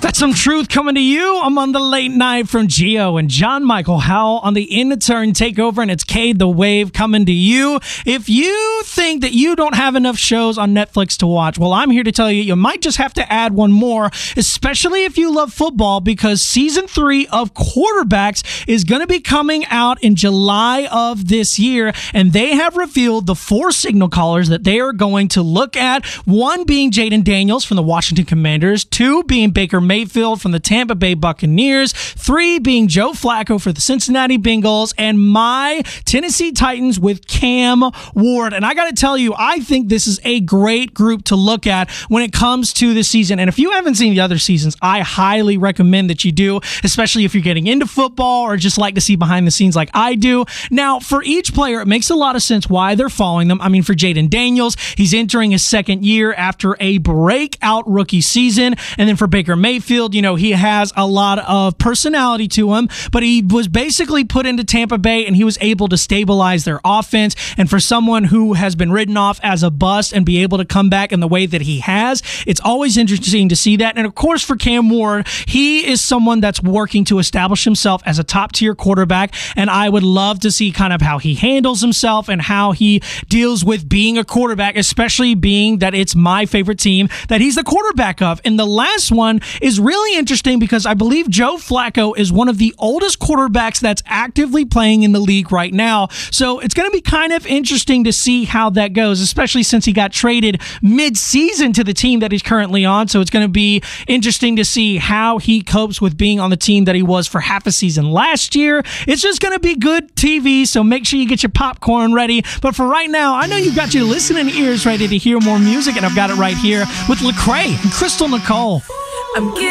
That's some truth coming to you. I'm on the late night from Gio and John Michael Howell on the In the Turn takeover, and it's Cade the Wave coming to you. If you think that you don't have enough shows on Netflix to watch, well, I'm here to tell you, you might just have to add one more, especially if you love football, because season 3 of Quarterbacks is going to be coming out in July of this year, and they have revealed the 4 signal callers that they are going to look at. 1 being Jaden Daniels from the Washington Commanders, 2 being Baker Mayfield from the Tampa Bay Buccaneers, 3 being Joe Flacco for the Cincinnati Bengals, and my Tennessee Titans with Cam Ward. And I got to tell you, I think this is a great group to look at when it comes to the season. And if you haven't seen the other seasons, I highly recommend that you do, especially if you're getting into football or just like to see behind the scenes like I do. Now, for each player, it makes a lot of sense why they're following them. I mean, for Jaden Daniels, he's entering his second year after a breakout rookie season. And then for Baker Mayfield, you know, he has a lot of personality to him, but he was basically put into Tampa Bay and he was able to stabilize their offense. And for someone who has been written off as a bust and be able to come back in the way that he has, it's always interesting to see that. And of course, for Cam Ward, he is someone that's working to establish himself as a top tier quarterback. And I would love to see kind of how he handles himself and how he deals with being a quarterback, especially being that it's my favorite team that he's the quarterback of. And the last one is really interesting because I believe Joe Flacco is one of the oldest quarterbacks that's actively playing in the league right now. So it's going to be kind of interesting to see how that goes, especially since he got traded mid-season to the team that he's currently on. So it's going to be interesting to see how he copes with being on the team that he was for half a season last year. It's just going to be good TV, so make sure you get your popcorn ready. But for right now, I know you've got your listening ears ready to hear more music, and I've got it right here with Lecrae and Crystal Nicole. I'm